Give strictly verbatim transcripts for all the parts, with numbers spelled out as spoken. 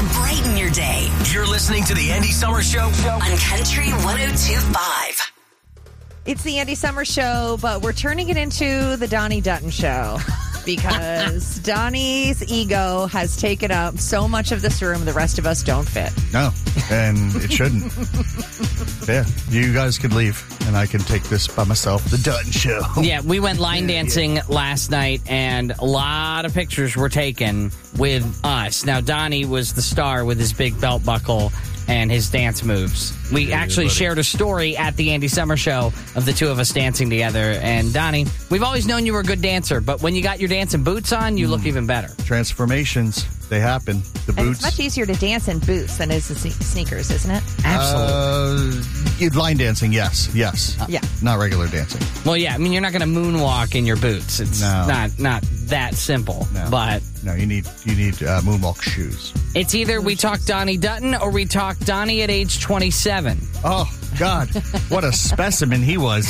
to brighten your day. You're listening to the Andy Summers Show on Country one oh two point five. It's the Andy Summers Show, but we're turning it into the Donnie Dutton Show because Donnie's ego has taken up so much of this room the rest of us don't fit. No, and it shouldn't. Yeah, you guys could leave, and I can take this by myself. The Dutton Show. Yeah, we went line dancing last night, and a lot of pictures were taken with us. Now, Donnie was the star with his big belt buckle and his dance moves. We Yeah, actually buddy. shared a story at the Andy Summer Show of the two of us dancing together. And Donnie, we've always known you were a good dancer, but when you got your dancing boots on, you look even better. Transformations, they happen. The And boots. it's much easier to dance in boots than it is in sne- sneakers, isn't it? Absolutely. Uh, you- line dancing, yes, yes. Yeah. Not regular dancing. Well, yeah, I mean, you're not going to moonwalk in your boots. It's No. not not that simple. No. But No, you need you need uh, moonwalk shoes. it's either we talk Donnie Dutton or we talk Donnie at age twenty-seven. Oh God, what a specimen he was.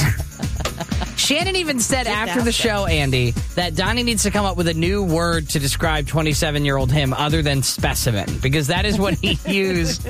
Shannon even said after ask the him. show, Andy, that Donnie needs to come up with a new word to describe twenty-seven-year-old him other than specimen, because that is what he used.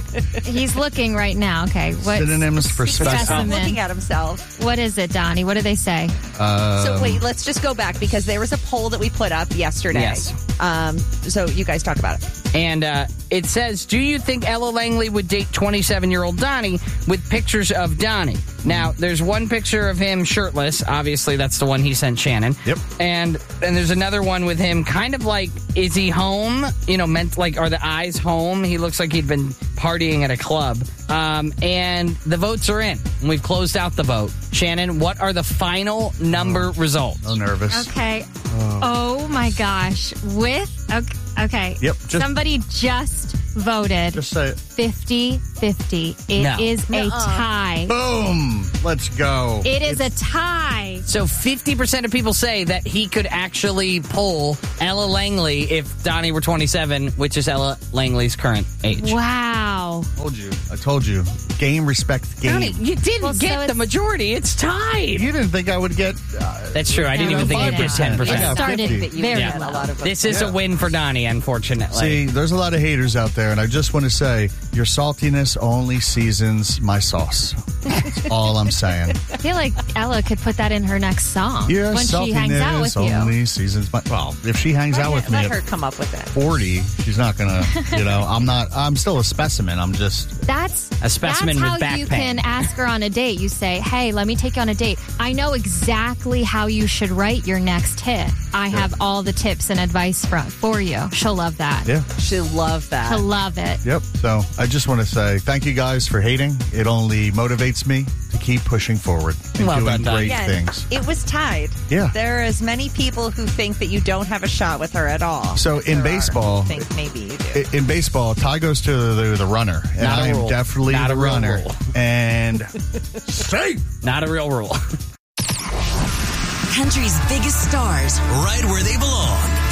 He's looking right now. Okay. What, Synonyms for specimen. Specimen. Looking at himself. what is it, Donnie? What do they say? Um, So wait, let's just go back because there was a poll that we put up yesterday. Yes. Um, so you guys talk about it. And uh, it says, do you think Ella Langley would date twenty-seven-year-old Donnie with pictures of Donnie? Now, there's one picture of him shirtless. Obviously, that's the one he sent Shannon. Yep. And and there's another one with him kind of like, is he home? You know, meant like, are the eyes home? He looks like he'd been partying at a club. Um, and the votes are in. We've closed out the vote. Shannon, what are the final number results? Oh, nervous. Okay. Oh, my gosh. With, okay. okay. Yep, just- Somebody just voted Just say it. fifty-fifty. It is No. a tie. Boom. Let's go. It is a tie. So fifty percent of people say that he could actually pull Ella Langley if Donnie were twenty-seven, which is Ella Langley's current age. Wow. I told you. I told you. Game, respect, game. Donnie, you didn't Well, so get the it's- majority. It's tied. You didn't think I would get... Uh, That's true. I didn't No, even think we you'd get didn't. ten I It percent. got started fifty. That you very Yeah. had a low. lot of votes. This is Yeah. a win for Donnie, unfortunately. See, there's a lot of haters out there, and I just want to say your saltiness only seasons my sauce. That's all I'm saying. I feel like Ella could put that in her next song Your when she hangs out with saltiness you. only seasons my... Well, if she hangs Let, out her, with me let at her come up with it. forty, she's not going to, you know, I'm not, I'm still a specimen. I'm just... That's A specimen that's with how back you pain. can ask her on a date. You say, "Hey, let me take you on a date. I know exactly how you should write your next hit. I have all the tips and advice for for you." She'll love that. Yeah. She'll love that. She'll love it. Yep. So I just want to say thank you guys for hating. It only motivates me to keep pushing forward and Well doing done, Don. great Again, things. it was tied. Yeah. There are as many people who think that you don't have a shot with her at all. So as in there are baseball- who think maybe you do. I- In baseball, tie goes to the, the runner, and Not a I am rule. definitely Not the a real runner. rule. And safe. Not a real rule. Country's biggest stars right where they belong.